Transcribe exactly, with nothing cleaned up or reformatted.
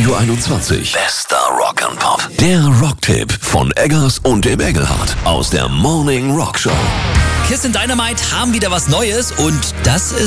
Radio einundzwanzig. Bester Rock and Pop. Der Rocktipp von Eggers und dem Engelhardt aus der Morning Rock Show. Kiss and Dynamite haben wieder was Neues und das ist